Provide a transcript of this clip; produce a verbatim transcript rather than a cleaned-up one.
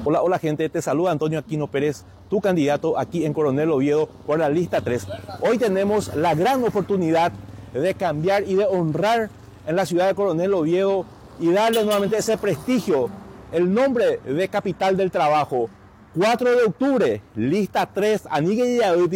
Hola, hola gente, te saluda Antonio Aquino Pérez, tu candidato aquí en Coronel Oviedo por la lista tres. Hoy tenemos la gran oportunidad de cambiar y de honrar en la ciudad de Coronel Oviedo y darle nuevamente ese prestigio, el nombre de capital del trabajo. cuatro de octubre, lista tres, Anigue y